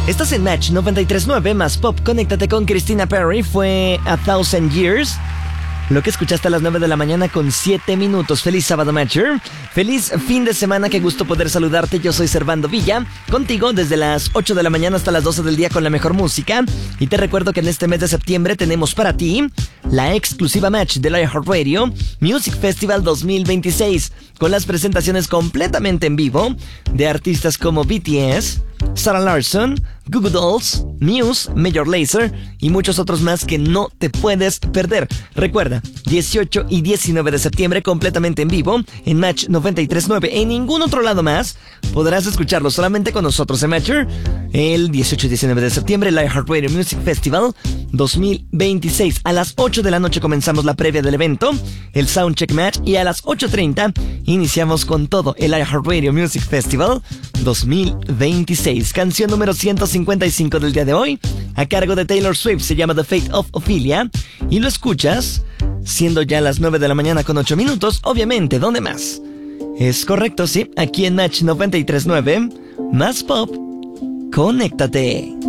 Estás en Match 93.9 más Pop. Conéctate con Christina Perri. Fue A Thousand Years. Lo que escuchaste a las 9 de la mañana con 7 minutos. Feliz sábado, Matcher. Feliz fin de semana. Qué gusto poder saludarte. Yo soy Servando Villa. Contigo desde las 8 de la mañana hasta las 12 del día con la mejor música. Y te recuerdo que en este mes de septiembre tenemos para ti la exclusiva Match del iHeartRadio Music Festival 2026. Con las presentaciones completamente en vivo de artistas como BTS, Sarah Larsson, Goo Goo Dolls, Muse, Major Lazer y muchos otros más que no te puedes perder. Recuerda, 18 y 19 de septiembre completamente en vivo en Match 93.9. En ningún otro lado más podrás escucharlo, solamente con nosotros en Matcher. El 18 y 19 de septiembre, el iHeartRadio Music Festival 2026. A las 8 de la noche comenzamos la previa del evento, el Soundcheck Match, y a las 8:30 iniciamos con todo el iHeartRadio Music Festival 2026. Canción número 155 del día de hoy, a cargo de Taylor Swift, se llama The Fate of Ophelia, y lo escuchas siendo ya las 9 de la mañana con 8 minutos, obviamente, ¿dónde más? Es correcto, sí, aquí en Match 93.9, más Pop, conéctate.